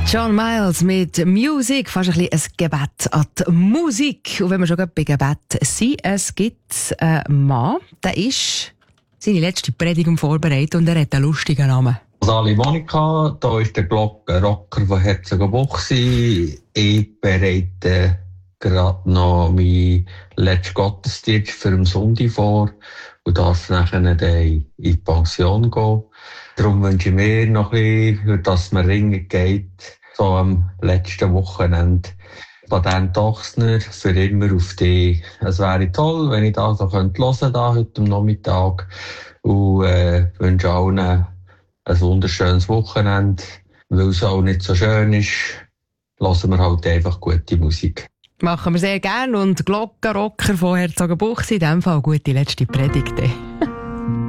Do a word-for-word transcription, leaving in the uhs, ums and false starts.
John Miles mit Musik, fast ein bisschen ein Gebet an die Musik. Und wenn wir schon gerade bei Gebet sind, es gibt einen Mann, der ist seine letzte Predigt vorbereitet und er hat einen lustigen Namen. Sali Monika, da ist der Glockenrocker von Herzogenbuchsee. Ich bereite gerade noch meinen letzten Gottesdienst für den Sonntag vor und darf nachher dann in die Pension gehen. Darum wünsche ich mir noch ein bisschen, dass man ringen geht, so am letzten Wochenende. Patent Ochsner für immer auf dich. Es wäre toll, wenn ich das so hören könnte, da heute am Nachmittag. Und äh, wünsche allen ein wunderschönes Wochenende. Weil es auch nicht so schön ist, hören wir halt einfach gute Musik. Machen wir sehr gerne. Und Glockenrocker von Herzogenbuchsee, in diesem Fall gute letzte Predigt.